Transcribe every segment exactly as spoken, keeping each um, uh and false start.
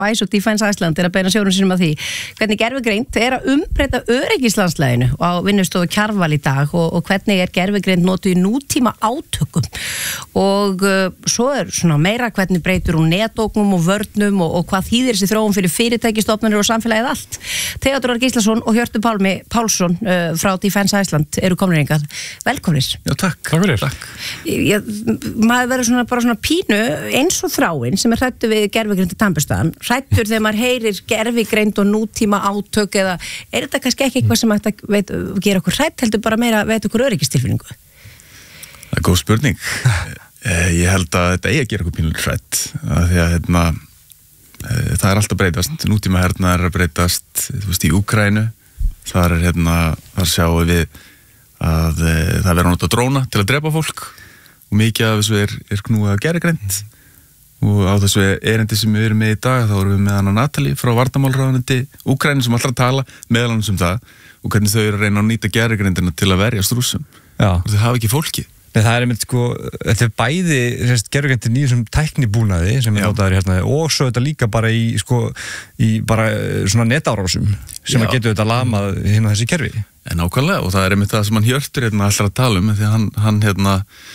Spice og Defence Iceland er að beina sjónum sínum að því hvernig gervigreind er að umbreyta öryggislandslæginu á vinnustofu Kjarval í dag og, og hvernig er gervigreind notuð í nútíma átökum og uh, svo er svona meira hvernig breytur hún netóknum og vörnum og, og hvað þýðir þessi þróun fyrir fyrirtækistofnanir og samfélagið allt. Theodór Gíslason og Hjörtur Pálmi Pálsson uh, frá Defence Iceland eru komnir hingað. Velkomnir. Já, takk. Takk fyrir. Takk. Ég, maður verður svona bara svona pínu eins og Þráin sem er hrættur við gervigreind í tannburstöðum, hrættur þegar maður heyrir gervigreind og nútíma átök eða er þetta kannski ekki eitthvað sem ætti að veit, gera okkur hrætt, heldur bara meira veit okkur öryggistilfinningu? Það er góð spurning. Ég held að þetta eigi að gera okkur pínulegt hrætt af því að hérna, það er alltaf breytast, nútíma hernaðar er að breytast, þú veist, í Úkraínu þar er hérna, þar sjáum við að það verður að nota dróna til að drepa fólk og mikið af þessu er, er knúið að gervigreind og á þessu erindi sem við erum með í dag þá erum við með hana Natalie frá varnarmálráðuneyti Úkraínu sem alltaf tala meðal annars um það og hvernig þau eru að reyna að nýta gervigreindina til að verjast Rússum og þau hafa ekki fólki. Nei, það er einmitt sko, þetta er bæði gervigreindin í þessum tæknibúnaði sem er notaður hérna og svo þetta líka bara í sko, í bara svona netárásum sem að getur þetta lamað hérna þessi kerfi. En nákvæmlega og það er einmitt það sem hann Hjörtur hérna alltaf að tala um því að hann, hann hérna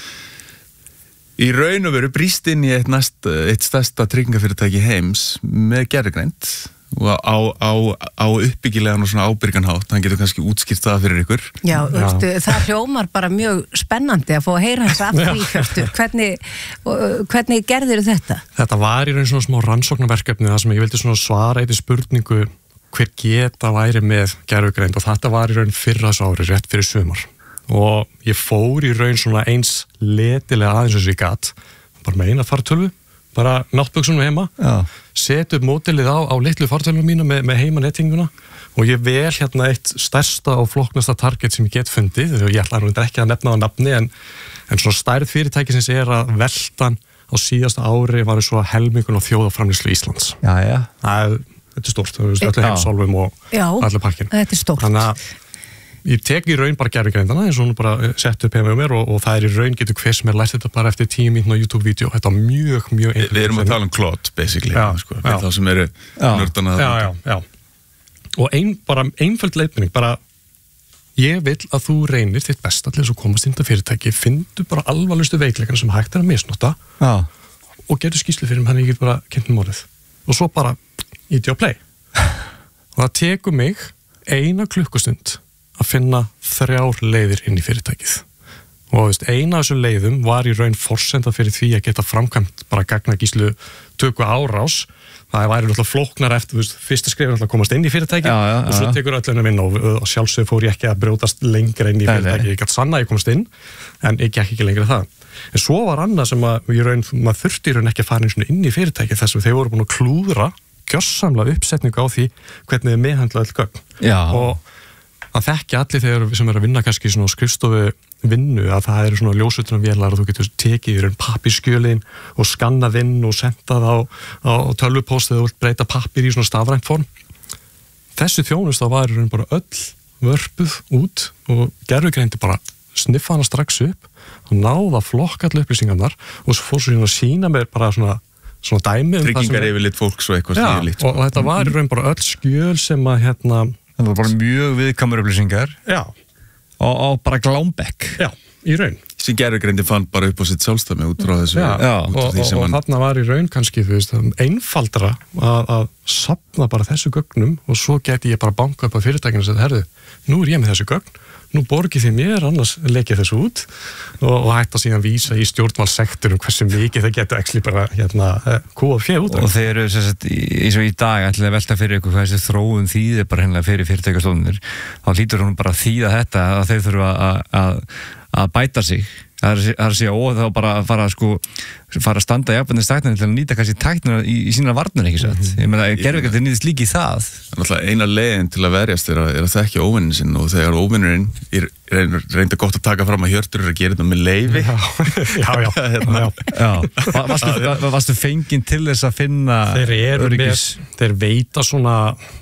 í raun og veru brýst inn í eitt, næst, eitt stærsta tryggingafyrirtæki heims með gervigreind og á, á, á uppbyggilegan og svona ábyrganhátt, hann getur kannski útskýrt það fyrir ykkur. Já, veistu, það hljómar bara mjög spennandi að fá að heyra þess af því, Hjörtur. Hvernig, hvernig gerðir þetta? Þetta var í raun svona smá rannsóknarverkefni þar sem ég vildi svona svara eitt spurningu hver geta væri með gervigreind og þetta var í raun fyrra þessu ári, rétt fyrir sumar. Og ég fór í raun svona eins letilega aðeins eins og ég gat bara með eina fartölvu, bara náttbuksunum heima, set upp mótilið á, á litlu fartölvunum mína með, með heimanettinguna og ég vel hérna eitt stærsta og flokknasta target sem ég get fundið og ég ætla nú ekki að nefna á nafni en, en svona stærð fyrirtækisins er að veltan á síðasta ári var svo helmingun á þjóðarframleiðslu Íslands. Já, já. Það er, þetta er stórt, það er öllu heimsálfum og allir pakkin. Þetta er stórt. Þannig að ég tek í raun bara gervigreindana eins og hún bara sett upp heima um mér og, og það er í raun getur hver sem er lært þetta bara eftir tíu mínútna YouTube-vídeó. Þetta er mjög, mjög... Vi, við erum að tala um Claude, basically, já, sko, við þá sem eru nördana. Já, já, já. Og ein, bara einföld leiðbeining, bara ég vil að þú reynir þitt besta til þess að komast inn til fyrirtæki, findu bara alvarlegustu veikleikana sem hægt er að misnota já. Og gerðu skýrslu fyrir mig, hann ég get bara kynnt um orðið. Og svo bara íti á play. Og það tekur mig eina klukkustund að finna þrjár leiðir inn í fyrirtækið og veist, eina af þessu leiðum var í raun forsenda fyrir því að geta framkvæmt bara gagnagíslu tökku árás það væri náttúrulega flóknar eftir veist, fyrsta skrif er að komast inn í fyrirtækið já, já, og svo tekur öll að vinna og, og sjálfsög fór ég ekki að brjótast lengra inn í fyrirtækið ég gæti sanna að ég komast inn en ég gekk ekki lengra það en svo var annað sem að í raun maður þurfti í raun ekki að fara inn í fyrirtækið þess að þeir voru búin að klúðra gjörsamlega uppsetningu á því hvernig þið meðhandla öll gögn og það þekki allir þegar sem er að vinna kannski svona skrifstofu vinnu að það eru svona ljósutunarvélar og þú getur tekið í raun pappírskjölin og skannað inn og sendað á, á tölvupóst eða þú vilt breyta pappír í svona stafrænt form. Þessi þjónust þá var í raun bara öll vörpuð út og gervigreindi bara sniffa hana strax upp og náða flokka allir upplýsingarnar og svo fór svo hérna að sína mér bara svona svona dæmi um tryggingar yfir lit fólks og eitthvað já, líkt, og, og þetta var í raun bara öll skjöl sem að hérna það var bara mjög viðkvæmur upplýsingar já. Og, og bara glámbekk já, í raun sem gervigreindi fann bara upp á sitt sjálfstæmi út frá þessu já, já. Út og, og, og þarna var í raun kannski þú veist, einfaldra að, að safna bara þessu gögnum og svo geti ég bara banka upp á fyrirtækinu og segja, herðu, nú er ég með þessu gögn nú borgið þið mér, annars leikið þessu út og, og hætta síðan vísa í stjórnmálsektor um hversu mikið það getur ekki bara hérna kúa fjö út og þeir eru sérst eins og í dag ætlaði að velta fyrir ykkur hvað þessi þróun þýðir bara hennilega fyrir fyrirtækjastofnunir þá hlýtur hún bara að þýða þetta að þeir þurfa að, að, að bæta sig það er að segja og þá bara að fara sko fara að standa í ábyrðin stæknarinn til að nýta kannski tæknina í, í sína varnir ekki satt ég meina gervigreindin nýðist líki í það náttúrulega eina leiðin til að verjast er að, er að þekkja óvinnin sinn og þegar óvinnurinn er reynda gott að taka fram að Hjörtur er að gera þetta með leyfi já, já, já, hérna. já. já. Varstu, varstu fenginn til þess að finna þeir eru með, þeir veita svona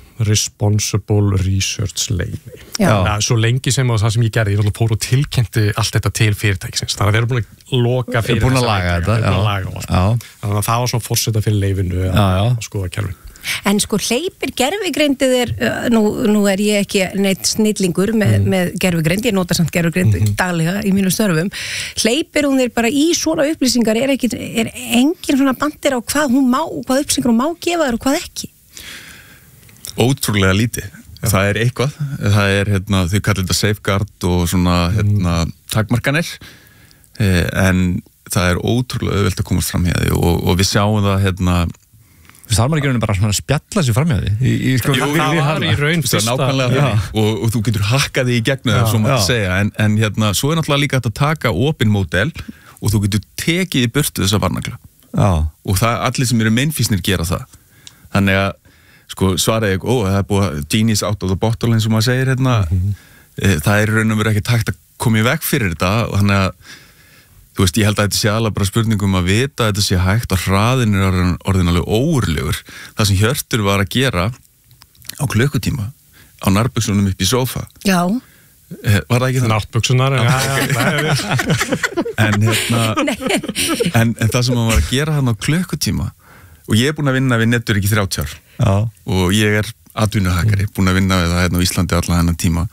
responsible research leyfi. Ja, svo lengi sem það sem ég gerði, ég fór og tilkynnti allt þetta til fyrirtækisins. Þannig að þeir eru búin að loka fyrir búin að laga þetta. Þannig að það var svona forseta fyrir leyfinu að skoða kerfin. En sko hleypir gervigreindið er, uh, nú, nú er ég ekki neitt snillingur með, mm. með gervigreind, ég nota samt gervigreind mm-hmm. daglega í mínum störfum, hleypir hún þér bara í svona upplýsingar, er, ekki, er engin svona bandir á hvað hún má, hvað upplýsingar hún má gefa þér og hvað ekki? Ótrúlega lítið. Ja. Það er eitthvað, það er, hérna, þau kallar þetta safeguard og svona, hérna, takmarkanir, eh, en það er ótrúlega auðvelt að komast fram hjá því og, og við sjáum það, hérna, Þú þarf maður ekki bara svona að spjalla sér fram hjá því. Í, í, sko, Jú, það var í raun fyrsta. Og, og þú getur hakkað því í gegnum það, svo maður segja. En, en hérna, svo er náttúrulega líka hægt að taka opin módel og þú getur tekið í burtu þessa varnagla. Já. Og það, allir sem eru meinfísnir gera það. Þannig að, sko, svaraði ég, ó, það er búið genius out of the bottle, eins og maður segir, hérna. Mm-hmm. e, það er raun og verið ekki takt að koma í veg fyrir þetta, og þannig að þú veist, ég held að þetta sé alveg bara spurningum að vita að þetta sé hægt og hraðin er orðin, orðin alveg óurlegur. Það sem Hjörtur var að gera á klukkutíma á nærbuksunum upp í sófa. Já. Var það ekki það? Náttbuksunar, já, já. En hérna, en, en það sem hann var að gera hann á klukkutíma, og ég er búin að vinna við Netöryggi í þrjátíu ár. Já. Og ég er atvinnuhakari, búin að vinna við það hérna á Íslandi allan þennan tíma.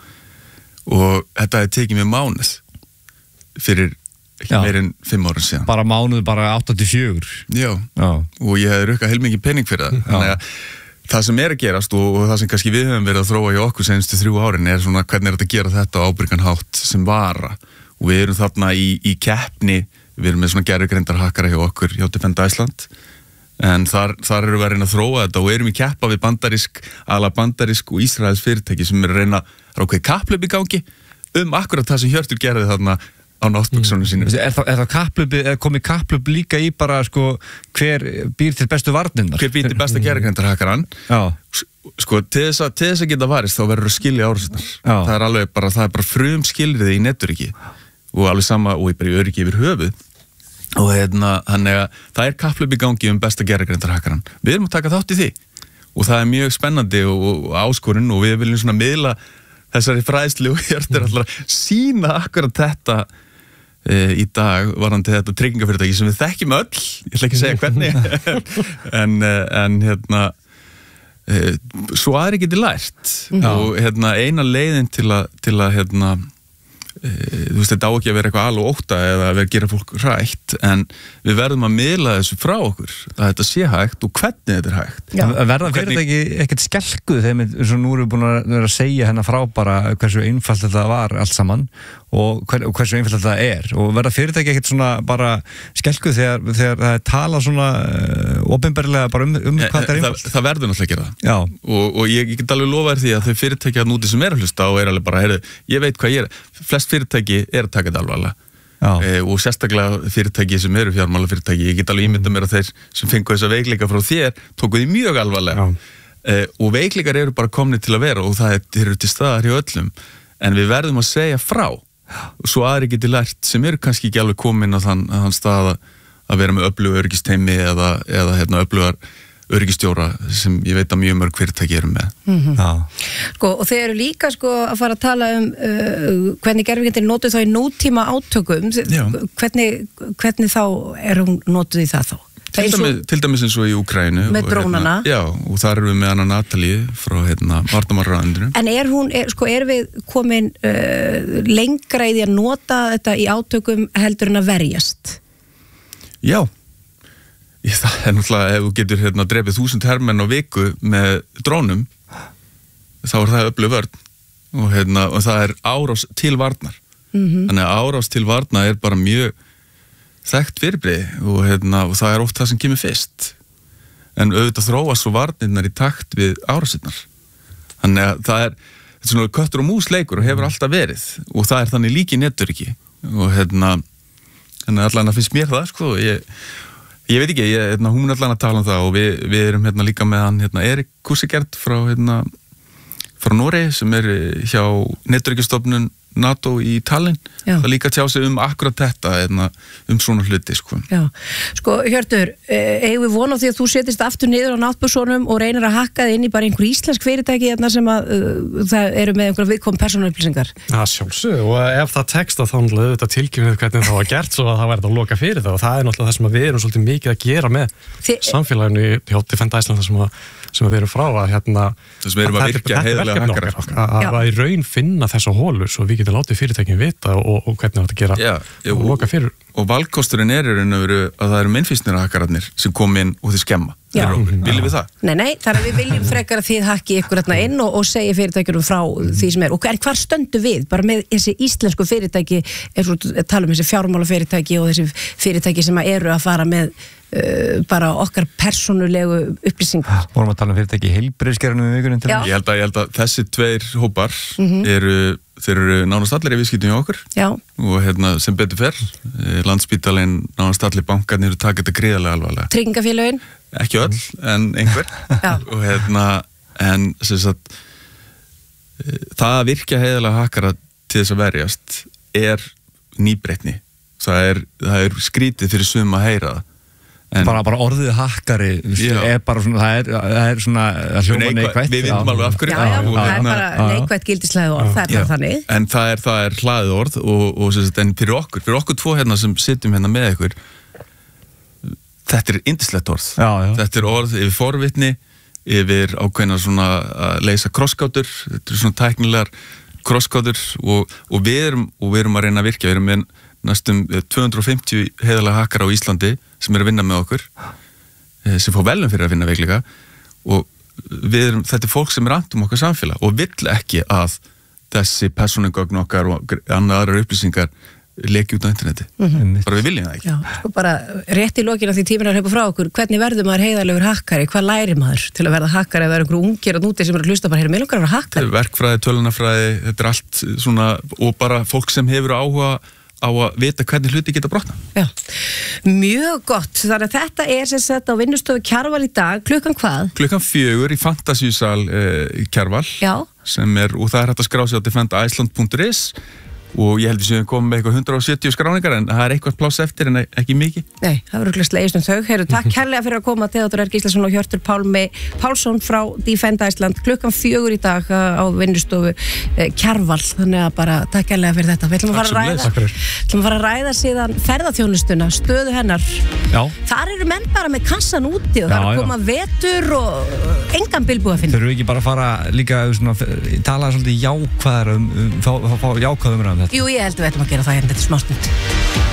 Og þetta hefði tekið mér mánuð fyrir ekki meir en fimm ára síðan. Bara mánuð, bara átta til fjögur. Já. Já, og ég hefði rukkað heilmikið pening fyrir það. Þannig að það sem er að gerast og, og það sem kannski við höfum verið að þróa í okkur senstu þrjú árin er svona hvernig er þetta að gera þetta á ábyrgan hátt sem vara. Og við erum þarna í, í keppni, við erum með svona gervigreindarhakkara hjá okkur hjá Defend Iceland, en þar, þar eru við að reyna að þróa þetta og erum í keppa við bandarísk, ala bandarísk og Ísraels fyrirtæki sem er að reyna að ráka í kapphlaup í gangi um akkurat það sem Hjörtur gerði þarna á náttbuksunum sínum. Er það, er það kapplubi, er komið kapplup líka í bara sko hver býr til bestu varnirnar? Hver býr til besta gervigreindarhakkarann? Já. Sko, til þess að, til þess að geta varist þá verður að skilja árásirnar. Það er alveg bara, það er bara frum skilriði í netöryggi og alveg sama og bara í öryggi yfir höfuð. Og hérna, þannig að það er kapplup í gangi um besta gervigreindarhakkarann. Við erum að taka þátt í því og það er mjög spennandi og, og áskorun og við viljum svona miðla þessari fræðslu og Hjörtur ætlar að sýna akkurat þetta í dag varandi þetta tryggingafyrirtæki sem við þekkjum öll, ég ætla ekki að segja hvernig en, en hérna e, svo aðri geti lært mm. og hérna eina leiðin til að, til að hérna e, þú veist þetta á ekki að vera eitthvað alveg ótta eða að vera að gera fólk hrætt en við verðum að miðla þessu frá okkur að þetta sé hægt og hvernig þetta er hægt. Já. Verða fyrirtæki ekkert skelkuð þegar við nú erum búin að vera að segja hennar frá bara hversu einfalt þetta var allt saman og, hver, og hversu einfalt þetta er og verða fyrirtæki ekkert svona bara skelkuð þegar, þegar það er talað svona uh, opinberlega bara um, um hvað þetta er einfalt. Það, það verður náttúrulega að gera það og, og ég, ég get alveg lofa þér því að þau fyrirtæki að núti sem er að hlusta og er alveg bara, heyrðu, ég veit hvað ég er, flest fyrirtæki er að taka þetta alvarlega e, og sérstaklega fyrirtæki sem eru fjármála fyrirtæki, ég get alveg ímynda mér að þeir sem fengu þessa veikleika frá þér tóku því mjög alvarlega e, og veikleikar eru bara komni til að vera og það eru til staðar hjá öllum en við verðum að segja frá og svo aðri geti lært sem eru kannski ekki alveg komin að þann, að þann stað að vera með öfluga öryggisteimi eða, eða hérna, öflugar öryggistjóra sem ég veit að mjög mörg fyrirtæki eru með. Mm-hmm. Sko, og þeir eru líka sko, að fara að tala um uh, hvernig gervigreindin notuð þá í nútíma átökum. Hvernig, hvernig þá er hún notuð í það þá? Til dæmis, til dæmis eins og í Úkraínu. Með drónana. Hérna, já, og þar erum við með hana Natalíu frá hérna, varnarmálaráðuneytinu. En er hún, er, sko, er við komin uh, lengra í því að nota þetta í átökum heldur en að verjast? Já. Ég, það er náttúrulega, ef þú getur hérna, drefið þúsund hermenn á viku með drónum, þá er það öflug vörn og, hérna, og það er árás til varnar. Mm-hmm. Þannig að árás til varna er bara mjög þekkt fyrirbrigði og, hérna, og það er oft það sem kemur fyrst. En auðvitað þróast svo varnirnar í takt við árásinnar. Þannig að það er, þetta er svona köttur og mús leikur og hefur alltaf verið og það er þannig líki netöryggi og hérna, þannig allan að finnst mér það, sko, ég Ég veit ekki, ég, hérna, hún er allan að tala um það og við, við erum hérna líka með hann hérna, Erik Kussigert frá, hérna, frá Noregi sem er hjá Netöryggistofnun NATO í Tallinn, Já. það líka tjá sig um akkurat þetta, eðna, um svona hluti, sko. Já, sko, Hjörtur, eigum við von á því að þú setist aftur niður á náttbúrssonum og reynir að hakka þið inn í bara einhver íslensk fyrirtæki þarna sem að uh, það eru með einhverja viðkom persónuupplýsingar? Já, sjálfsög, og ef það tekst þá náttúrulega auðvitað tilkynning hvernig það var gert svo að það verður að loka fyrir það og það er náttúrulega það sem við erum svolítið mikið að gera með Þi... samfélaginu hjá Defend Iceland sem, sem við erum frá að hérna þess að við erum að virkja heiðarlega hakkara að, að í raun finna þessa hólur svo við getum látið fyrirtækin vita og, og hvernig það gera Já, já, og loka fyrir og valkosturinn er í raun og veru að það eru mennfýsnir hakkararnir sem kom inn og þið skemma viljum við það? Nei, nei, þar að við viljum frekar að þið hakki ykkur hérna inn og, og segja fyrirtækjunum frá því sem er og hver, hvar stöndu við bara með þessi íslensku fyrirtæki er svo tala um þessi fjármála fyrirtæki og þessi fyrirtæki sem eru að fara með uh, bara okkar persónulegu upplýsingar. Vorum að tala um fyrirtæki heilbrigðiskerfinu í vikunni til ég held, að, ég held að þessi tveir hópar mm-hmm. eru, þeir eru nánast allir í viðskiptum hjá okkur Já. og hérna, sem betur fer Landspítalinn, nánast allir bankarnir taka þetta gríðarlega alvarlega. Tryggingafélögin? Ekki öll, en einhver og hérna, en sem sagt það að virkja heiðarlega hakkara til þess að verjast er nýbreytni það er, það er skrítið fyrir sum að heyra það En, bara, bara orðið hakkari er bara svona, það er, það er svona að hljóma neikvætt við vinnum alveg af hverju já, já, já, það er bara neikvætt gildislega orð, það er bara þannig en það er, það er hlaðið orð og, og sagt, en fyrir okkur, fyrir okkur tvo hérna sem sitjum hérna með ykkur þetta er yndislegt orð já, já. Þetta er orð yfir forvitni yfir ákveðna svona að leysa krossgátur, þetta er svona tæknilegar krossgátur og, og við erum og við erum að reyna að virkja, við erum með næstum tvö hundruð og fimmtíu heiðarlega hakkara á Íslandi sem er að vinna með okkur sem fá velum fyrir að vinna veikleika og við erum, þetta er fólk sem er annt um okkar samfélag og vill ekki að þessi persónugögn okkar og annar upplýsingar leki út á interneti mm-hmm. bara við viljum það ekki Já, sko bara rétt í lokinu því tíminn er að hlaupa frá okkur hvernig verður maður heiðarlegur hakkari, hvað lærir maður til að verða hakkari ef það er einhverju ungir að núti sem er að hlusta bara, heyrðu mig langar að vera hakkari verkfræði, tölunarfræði, þetta er allt svona og bara fólk sem hefur áhuga á að vita hvernig hluti geta brotna. Já, mjög gott. Þannig að þetta er sem sagt á vinnustofu Kjarval í dag, klukkan hvað? Klukkan fjögur í Fantasíusal eh, Kjarval. Já. Sem er, og það er hægt að skrá sig á defend iceland punktur is og ég held að við séum komið með eitthvað hundrað og sjötíu skráningar en það er eitthvað pláss eftir en ekki mikið. Nei, það verður slegist um þau. Heyrðu, takk kærlega fyrir að koma Theodór R. Gíslason og Hjörtur Pálmi Pálsson frá Defend Iceland klukkan fjögur í dag á vinnustofu eh, Kjarval. Þannig að bara takk kærlega fyrir þetta. Við ætlum að fara að ræða, ætlum að fara að ræða síðan ferðaþjónustuna, stöðu hennar. Já. Þar eru menn bara með kassan úti og það er að koma vetur og engan bilbúð að finna. Þau eru ekki bara að fara líka svona, tala svolítið jákvæðar um, um, fá, fá jákvæðum um þetta. Jú, ég held að við ætlum að gera það hérna þetta smástund.